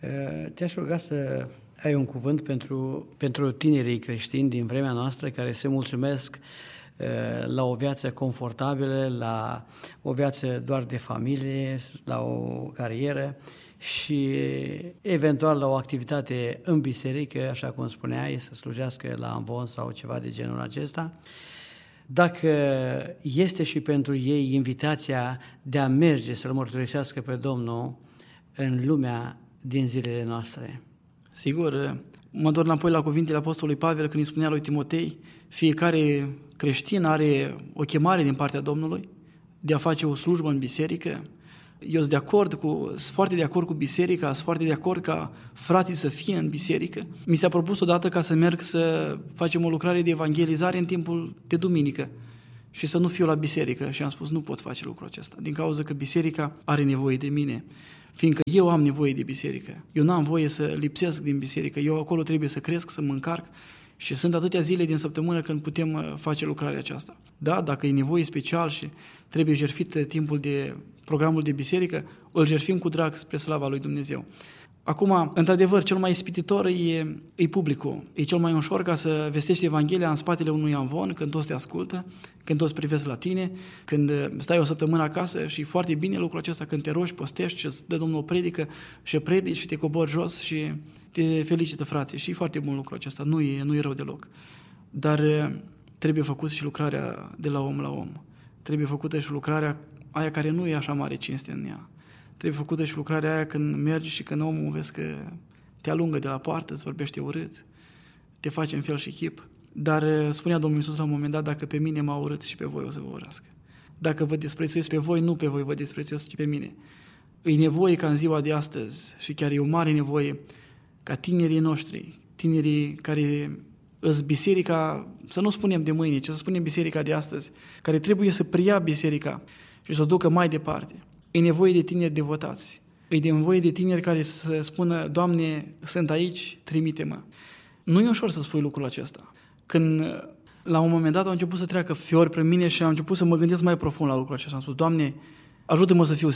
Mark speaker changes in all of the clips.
Speaker 1: Te-aș ruga să ai un cuvânt pentru tinerii creștini din vremea noastră care se mulțumesc la o viață confortabilă, la o viață doar de familie, la o carieră și eventual la o activitate în biserică, așa cum spuneai, să slujească la amvon sau ceva de genul acesta. Dacă este și pentru ei invitația de a merge să-L mărturisească pe Domnul în lumea din zilele noastre.
Speaker 2: Sigur, mă întorc înapoi la cuvintele Apostolului Pavel când îi spunea lui Timotei, fiecare creștin are o chemare din partea Domnului de a face o slujbă în biserică. Eu sunt foarte de acord cu biserica, sunt foarte de acord ca frații să fie în biserică. Mi s-a propus odată ca să merg să facem o lucrare de evangelizare în timpul de duminică și să nu fiu la biserică. Și am spus, nu pot face lucrul acesta, din cauza că biserica are nevoie de mine, fiindcă eu am nevoie de biserică. Eu n-am voie să lipsesc din biserică, eu acolo trebuie să cresc, să mă încarc și sunt atâtea zile din săptămână când putem face lucrarea aceasta. Da, dacă e nevoie special și trebuie jertfit timpul de programul de biserică, îl jertfim cu drag spre slava lui Dumnezeu. Acum, într-adevăr, cel mai ispititor e publicul. E cel mai ușor ca să vestești Evanghelia în spatele unui amvon, când toți te ascultă, când toți privesc la tine, când stai o săptămână acasă și foarte bine lucrul acesta când te rogi, postești și îți dă Domnul o predică și predici și te cobori jos și te felicită frații. Și e foarte bun lucrul acesta, nu e rău deloc. Dar trebuie făcut și lucrarea de la om la om. Trebuie făcută și lucrarea aia care nu e așa mare cinste în ea. Trebuie făcută și lucrarea aia când mergi și când omul vezi că te alungă de la poartă, îți vorbește urât, te face în fel și chip. Dar spunea Domnul Iisus la un moment dat, dacă pe mine m-a urât și pe voi o să vă urască. Dacă vă disprețuiesc pe voi, nu pe voi vă disprețuiesc, ci pe mine. E nevoie ca în ziua de astăzi și chiar e o mare nevoie ca tinerii noștri, tinerii care îs biserica, să nu spunem de mâine, ci să spunem biserica de astăzi, care trebuie să preia biserica și să o ducă mai departe. E nevoie de tineri devotați. E nevoie de tineri care să spună, Doamne, sunt aici, trimite-mă. Nu e ușor să spui lucrul acesta. Când la un moment dat au început să treacă fiori pe mine și am început să mă gândesc mai profund la lucrul acesta. Am spus, Doamne, ajută-mă să fiu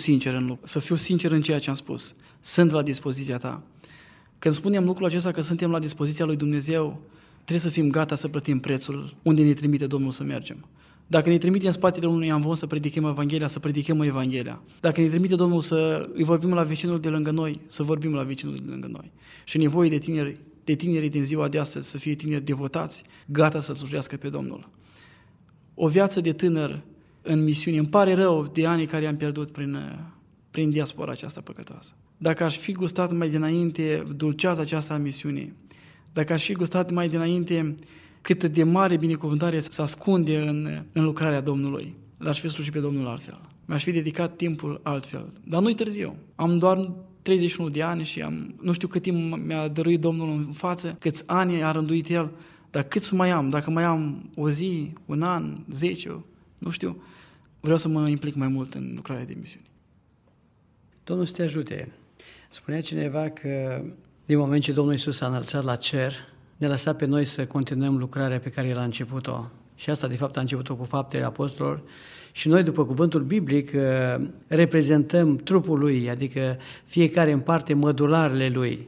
Speaker 2: sincer în ceea ce am spus. Sunt la dispoziția Ta. Când spunem lucrul acesta că suntem la dispoziția lui Dumnezeu, trebuie să fim gata să plătim prețul unde ne trimite Domnul să mergem. Dacă ne trimite în spatele unui amvon să predicăm Evanghelia, să predicăm Evanghelia. Dacă ne trimite Domnul să îi vorbim la vecinul de lângă noi, să vorbim la vecinul de lângă noi. Și nevoie de tinerii din ziua de astăzi să fie tineri devotați, gata să slujească pe Domnul. O viață de tânăr în misiune. Îmi pare rău de anii care am pierdut prin diaspora aceasta păcătoasă. Dacă aș fi gustat mai dinainte dulceața aceasta a misiunii, dacă aș fi gustat mai dinainte cât de mare binecuvântare se ascunde în lucrarea Domnului, l-aș fi slujit pe Domnul altfel. Mi-aș fi dedicat timpul altfel. Dar nu-i târziu. Am doar 31 de ani și nu știu cât timp mi-a dăruit Domnul în față, câți ani a rânduit El, dar cât să mai am, dacă mai am o zi, un an, 10, nu știu, vreau să mă implic mai mult în lucrarea de misiune.
Speaker 1: Domnul să te ajute. Spunea cineva că din moment ce Domnul Iisus s-a înălțat la cer, ne-a lăsat pe noi să continuăm lucrarea pe care El a început-o. Și asta, de fapt, a început-o cu faptele apostolilor. Și noi, după cuvântul biblic, reprezentăm trupul Lui, adică fiecare în parte mădularele Lui.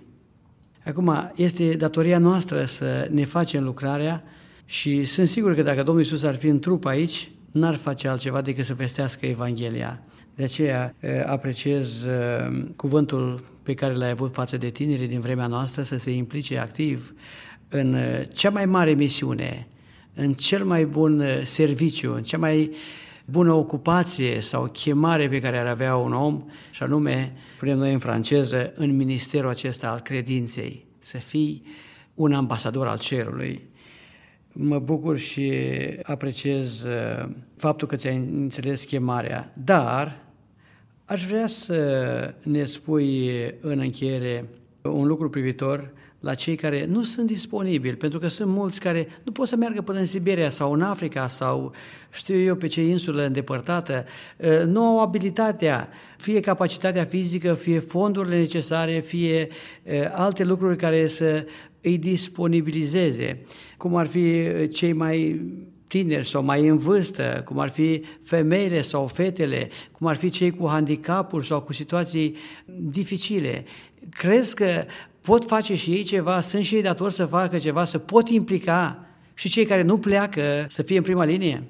Speaker 1: Acum, este datoria noastră să ne facem lucrarea și sunt sigur că dacă Domnul Iisus ar fi în trup aici, n-ar face altceva decât să vestească Evanghelia. De aceea apreciez cuvântul pe care l-ai avut față de tinerii din vremea noastră să se implice activ în cea mai mare misiune, în cel mai bun serviciu, în cea mai bună ocupație sau chemare pe care ar avea un om, și anume, spunem noi în franceză, în ministerul acesta al credinței, să fii un ambasador al cerului. Mă bucur și apreciez faptul că ți-ai înțeles chemarea, dar aș vrea să ne spui în încheiere un lucru privitor la cei care nu sunt disponibili, pentru că sunt mulți care nu pot să meargă până în Siberia sau în Africa sau, știu eu, pe ce insulă îndepărtată, nu au abilitatea, fie capacitatea fizică, fie fondurile necesare, fie alte lucruri care să îi disponibilizeze, cum ar fi cei mai tineri sau mai în vârstă, cum ar fi femeile sau fetele, cum ar fi cei cu handicapuri sau cu situații dificile. Crezi că pot face și ei ceva, sunt și ei datori să facă ceva, să pot implica și cei care nu pleacă să fie în prima linie?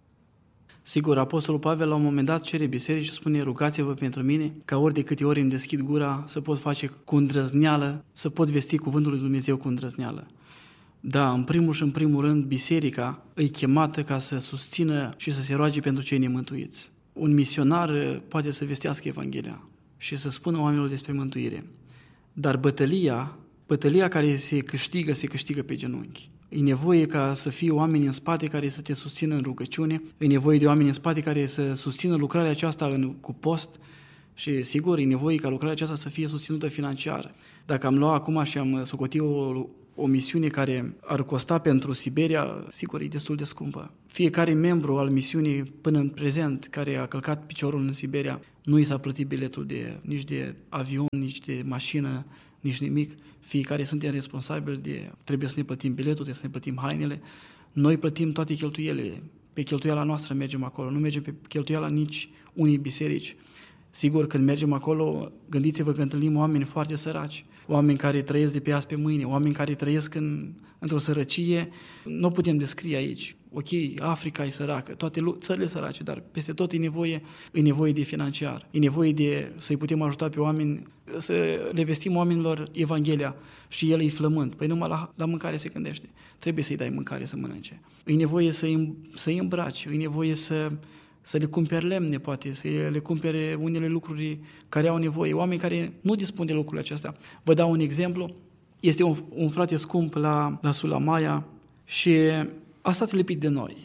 Speaker 2: Sigur, Apostolul Pavel la un moment dat cere bisericii și spune: rugați-vă pentru mine, ca ori de câte ori îmi deschid gura să pot face cu îndrăzneală, să pot vesti cuvântul lui Dumnezeu cu îndrăzneală. Da, în primul și în primul rând, biserica e chemată ca să susțină și să se roage pentru cei nemântuiți. Un misionar poate să vestească Evanghelia și să spună oamenilor despre mântuire. Dar bătălia care se câștigă pe genunchi. E nevoie ca să fie oameni în spate care să te susțină în rugăciune, e nevoie de oameni în spate care să susțină lucrarea aceasta cu post și, sigur, e nevoie ca lucrarea aceasta să fie susținută financiar. Dacă am luat acum și am socotit o misiune care ar costa pentru Siberia, sigur, e destul de scumpă. Fiecare membru al misiunii până în prezent care a călcat piciorul în Siberia, nu i s-a plătit biletul nici de avion, nici de mașină, nici nimic. Fiecare suntem responsabili trebuie să ne plătim biletul, trebuie să ne plătim hainele. Noi plătim toate cheltuielile. Pe cheltuiala noastră mergem acolo, nu mergem pe cheltuiala nici unei biserici. Sigur, când mergem acolo, gândiți-vă că întâlnim oameni foarte săraci, oameni care trăiesc de pe azi pe mâine, oameni care trăiesc într-o sărăcie, nu putem descrie aici. Ok, Africa e săracă, toate țările sărace, dar peste tot e nevoie de financiar, e nevoie de să-i putem ajuta pe oameni, să le vestim oamenilor Evanghelia și el e flământ. Păi numai la mâncare se gândește. Trebuie să-i dai mâncare să mănânce. E nevoie să-i îmbraci, e nevoie să le cumpere lemne, poate, să le cumpere unele lucruri care au nevoie. Oameni care nu dispun de lucrurile acestea. Vă dau un exemplu. Este un frate scump la Sulamaia și a stat lipit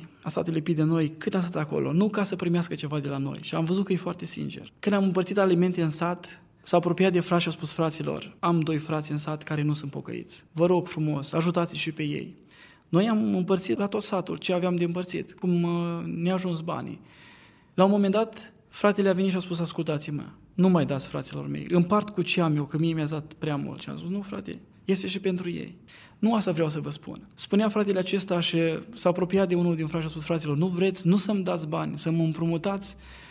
Speaker 2: de noi. Cât a stat acolo? Nu ca să primească ceva de la noi. Și am văzut că e foarte sincer. Când am împărțit alimente în sat, s-a apropiat de frați și a spus: fraților, am 2 frați în sat care nu sunt pocăiți. Vă rog frumos, ajutați și pe ei. Noi am împărțit la tot satul ce aveam de împărțit, cum ne-a ajuns banii. La un moment dat, fratele a venit și a spus: ascultați-mă, nu mai dați fraților mei, împart cu ce am eu, că mie mi-a dat prea mult. Și am spus: nu, frate, este și pentru ei. Nu asta vreau să vă spun. Spunea fratele acesta și s-a apropiat de unul din frați și a spus: fraților, nu vreți, nu să-mi dați bani, să mă împrumutați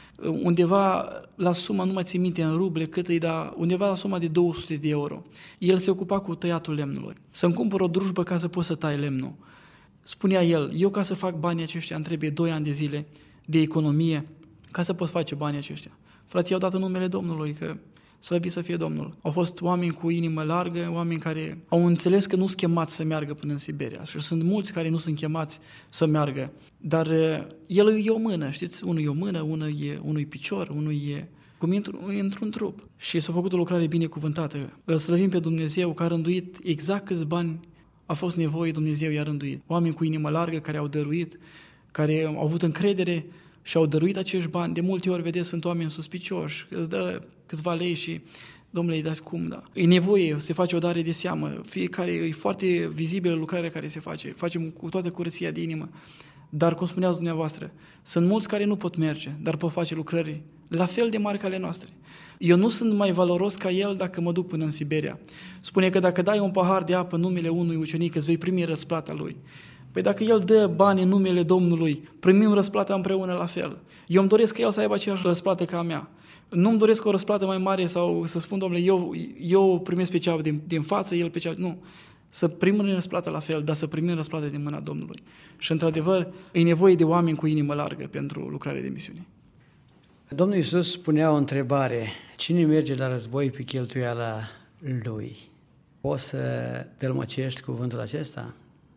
Speaker 2: undeva la suma, nu mai țin minte în ruble cât îi da, undeva la suma de 200 de euro. El se ocupa cu tăiatul lemnului. Să-mi cumpăr o drujbă ca să pot să tai lemnul. Spunea el: eu ca să fac banii aceștia îmi trebuie 2 ani de zile de economie ca să pot face banii aceștia. Frații au dat în numele Domnului, că slăvit să fie Domnul. Au fost oameni cu inimă largă, oameni care au înțeles că nu sunt chemați să meargă până în Siberia. Și sunt mulți care nu sunt chemați să meargă. Dar el e o mână, știți? Unul e o mână, unul e picior, unul e cum într-un trup. Și s-a făcut o lucrare binecuvântată. Îl slăvim pe Dumnezeu că a rânduit exact câți bani a fost nevoie, Dumnezeu i-a rânduit. Oameni cu inimă largă care au dăruit, care au avut încredere și au dăruit acești bani. De multe ori, vedeți, sunt oameni suspicioși, îți dă câțiva lei și, domnule, îi dați cum, da? E nevoie, se face o dare de seamă, fiecare, e foarte vizibilă lucrarea care se face, facem cu toată curăția de inimă. Dar, cum spuneați dumneavoastră, sunt mulți care nu pot merge, dar pot face lucrări la fel de mari ca ale noastre. Eu nu sunt mai valoros ca el dacă mă duc până în Siberia. Spune că dacă dai un pahar de apă în numele unui ucenic, îți vei primi răsplata lui. Păi dacă el dă bani în numele Domnului, primim răsplata împreună la fel. Eu îmi doresc că el să aibă aceeași răsplată ca a mea. Nu-mi doresc o răsplată mai mare sau să spun, domnule, eu primesc pe cea din față, el pe cea... Nu. Să primim răsplată la fel, dar să primim răsplată din mâna Domnului. Și, într-adevăr, e nevoie de oameni cu inimă largă pentru lucrarea de misiune.
Speaker 1: Domnul Iisus spunea o întrebare: cine merge la război pe cheltuiala lui? Poți să tălmăcești cuvântul acesta?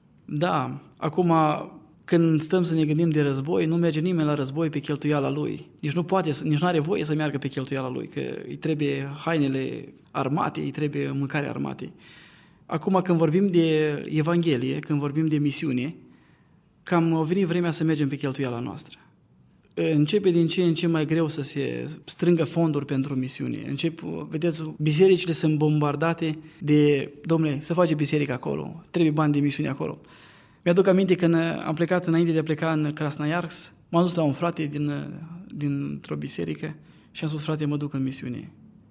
Speaker 2: Da. Acum, când stăm să ne gândim de război, nu merge nimeni la război pe cheltuiala lui. Nici nu are voie să meargă pe cheltuiala lui, că îi trebuie hainele armate, îi trebuie mâncare armate. Acum, când vorbim de Evanghelie, când vorbim de misiune, cam a venit vremea să mergem pe cheltuiala noastră. Începe din ce în ce mai greu să se strângă fonduri pentru misiune. Vedeți, bisericile sunt bombardate de, domnule, să face biserică acolo, trebuie bani de misiune acolo. Mi-aduc aminte când am plecat, înainte de a pleca în Krasnoiarsk, m-am dus la un frate dintr-o biserică și am spus: frate, mă duc în misiune.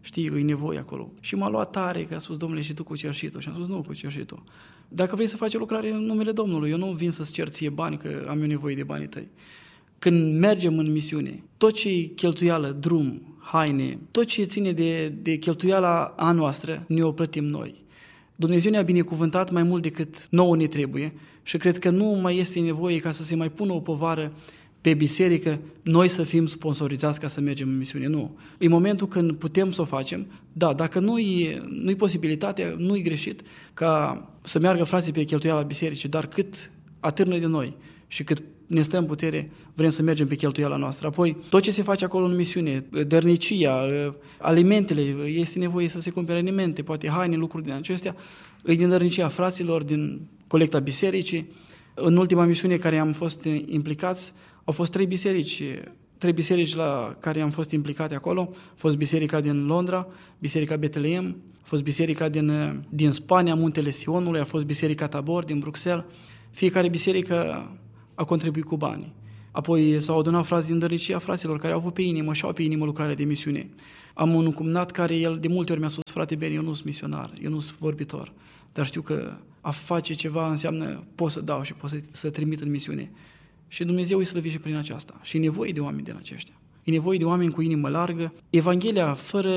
Speaker 2: știi, e nevoie acolo. Și m-a luat tare, că a spus, domnule, și tu cu cerșitul. Și am spus, nu cu cerșitul. Dacă vrei să faci o lucrare în numele Domnului, eu nu vin să-ți cer ție bani, că am eu nevoie de banii tăi. Când mergem în misiune, tot ce e cheltuială, drum, haine, tot ce ține de cheltuiala a noastră, ne o plătim noi. Dumnezeu ne-a binecuvântat mai mult decât nouă ne trebuie și cred că nu mai este nevoie ca să se mai pună o povară pe biserică, noi să fim sponsorizați ca să mergem în misiune. Nu. E momentul când putem să o facem. Da, dacă nu-i posibilitatea, nu-i greșit ca să meargă frații pe cheltuiala bisericii, dar cât atârnă de noi și cât ne stă în putere, vrem să mergem pe cheltuiala noastră. Apoi, tot ce se face acolo în misiune, dărnicia, alimentele, este nevoie să se cumpere alimente, poate haine, lucruri din acestea, e din dărnicia fraților, din colecta bisericii. În ultima misiune care am fost implicați, au fost 3 biserici la care am fost implicate acolo. A fost biserica din Londra, biserica Betlehem, a fost biserica din Spania, Muntele Sionului, a fost biserica Tabor din Bruxelles. Fiecare biserică a contribuit cu bani. Apoi s-au adunat frați din dărnicia fraților care au avut pe inimă și au pe inimă lucrarea de misiune. Am un cumnat care el de multe ori mi-a spus, frate Ben, eu nu sunt misionar, eu nu sunt vorbitor, dar știu că a face ceva înseamnă pot să dau și pot să trimit în misiune. Și Dumnezeu îi slăvi și prin aceasta. Și e nevoie de oameni din aceștia. E nevoie de oameni cu inimă largă. Evanghelia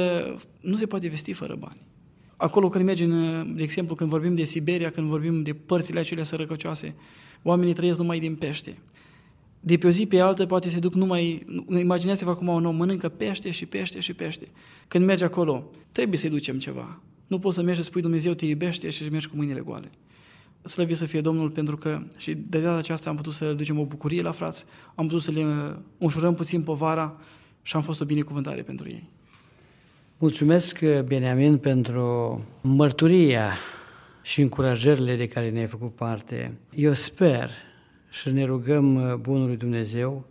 Speaker 2: nu se poate vesti fără bani. Acolo când mergem, de exemplu, când vorbim de Siberia, când vorbim de părțile acelea sărăcăcioase, oamenii trăiesc numai din pește. De pe o zi pe altă poate se duc numai... Imaginați-vă acum un om mănâncă pește și pește și pește. Când mergi acolo, trebuie să-i ducem ceva. Nu poți să mergi și spui Dumnezeu te iubește și mergi cu mâinile goale. Slăvit să fie Domnul, pentru că și de data aceasta am putut să le ducem o bucurie la frați, am putut să le ușurăm puțin povara și am fost o binecuvântare pentru ei.
Speaker 1: Mulțumesc, Beniamin, pentru mărturia și încurajările de care ne-ai făcut parte. Eu sper și ne rugăm Bunului Dumnezeu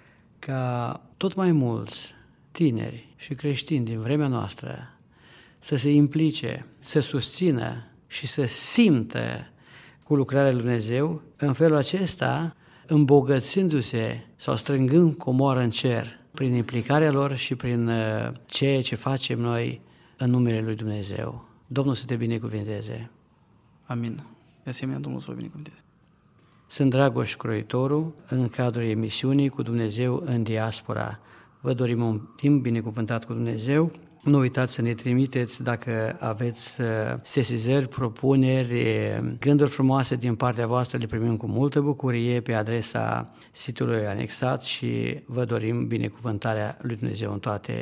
Speaker 1: ca tot mai mulți tineri și creștini din vremea noastră să se implice, să susțină și să simtă cu lucrarea lui Dumnezeu, în felul acesta îmbogățindu-se sau strângând comoară în cer prin implicarea lor și prin ceea ce facem noi în numele lui Dumnezeu. Domnul să te binecuvinteze.
Speaker 2: Amin. De asemenea, Domnul să vă binecuvinteze.
Speaker 1: Sunt Dragoș Croitoru, în cadrul emisiunii Cu Dumnezeu în diaspora. Vă dorim un timp binecuvântat cu Dumnezeu. Nu uitați să ne trimiteți dacă aveți sesizări, propuneri, gânduri frumoase din partea voastră, le primim cu multă bucurie pe adresa sitului anexat și vă dorim binecuvântarea lui Dumnezeu în toate